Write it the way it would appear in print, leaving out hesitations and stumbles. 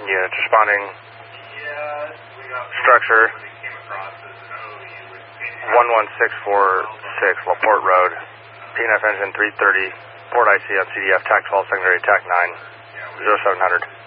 units responding. Structure 11646 LaPorte Road. PNF engine 330. Port IC on CDF. TAC 12 secondary. TAC 9. 0700.